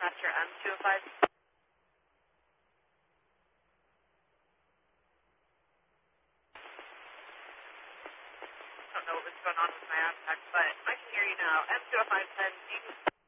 Passenger M205. I don't know what was going on with my iPad, but I can hear you now. M205 10.